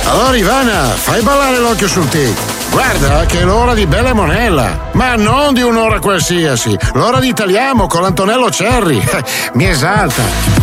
Allora Ivana, fai ballare l'occhio sul tic. Guarda che è l'ora di Bella e Monella, ma non di un'ora qualsiasi, l'ora di Italiamo con l'Antonello Cerri. Mi esalta.